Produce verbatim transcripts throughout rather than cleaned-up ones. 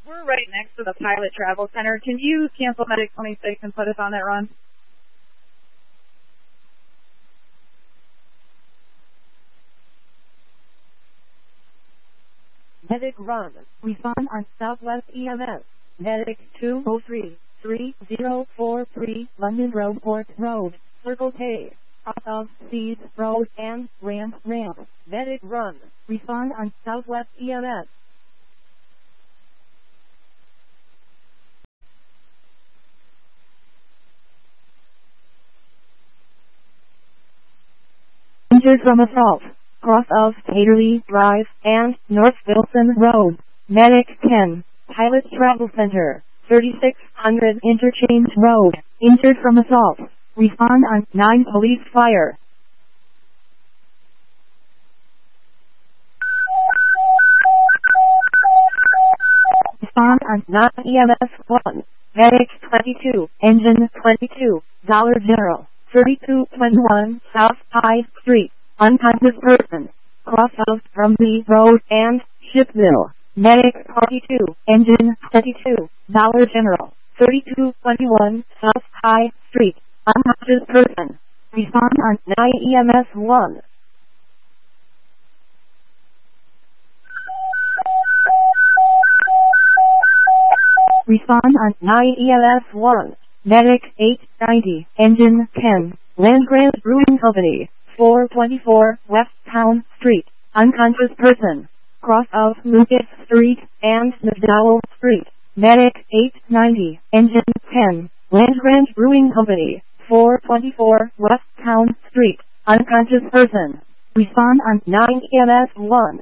We're right next to the Pilot Travel Center. Can you cancel Medic twenty-six and put us on that run? Medic run. Respond on Southwest E M S. Medic two oh three, three oh four three, London Road, Port Road, Circle K. Off of Seed Road and Ramp Ramp. Medic run. Respond on Southwest E M S. Injured from assault. Cross of Taterley Drive and North Wilson Road. Medic ten. Pilot Travel Center. thirty-six hundred Interchange Road. Injured from assault. Respond on nine Police Fire. Respond on nine E M S one. Medic twenty-two. Engine twenty-two. Dollar General. thirty-two twenty-one South High Street. Unconscious person. Cross out from the road and Shipville. Medic twenty-two. Engine twenty-two. Dollar General. thirty-two twenty-one South High Street. Unconscious person. Respond on nine E M S one. Respond on nine E M S one. Medic eight ninety. Engine ten. Land Grant Brewing Company. four twenty-four West Town Street. Unconscious person. Cross of Lucas Street and McDowell Street. Medic eight ninety. Engine ten. Land Grant Brewing Company. four twenty-four West Town Street. Unconscious person. Respond on nine E M S one.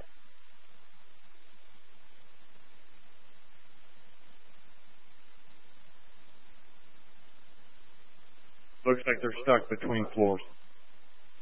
Looks like they're stuck between floors.